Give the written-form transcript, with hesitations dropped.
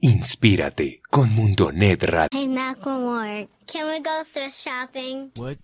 Inspírate con Mundonet Radio. Hey, Macklemore, can we go thrift shopping? What?